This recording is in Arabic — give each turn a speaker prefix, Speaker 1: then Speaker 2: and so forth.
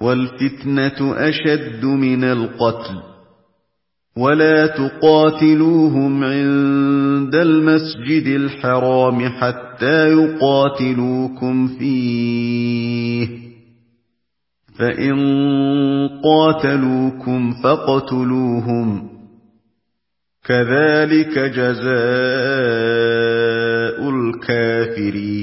Speaker 1: وَالْفِتْنَةُ أَشَدُّ مِنَ الْقَتْلِ وَلَا تُقَاتِلُوهُمْ عِندَ الْمَسْجِدِ الْحَرَامِ حَتَّىٰ يُقَاتِلُوكُمْ فِيهِ ۖ فَإِن قَاتَلُوكُمْ فَاقْتُلُوهُمْ ۗ كَذَٰلِكَ جَزَاءُ الْكَافِرِينَ.